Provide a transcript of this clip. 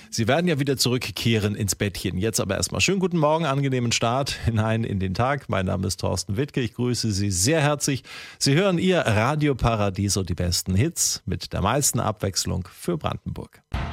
Sie werden ja wieder zurückkehren ins Bettchen. Jetzt aber erstmal schönen guten Morgen, angenehmen Start hinein in den Tag. Mein Name ist Thorsten Wittke. Ich grüße Sie sehr herzlich. Sie hören Ihr Radio Paradiso, die besten Hits mit der meisten Abwechslung für Brandenburg.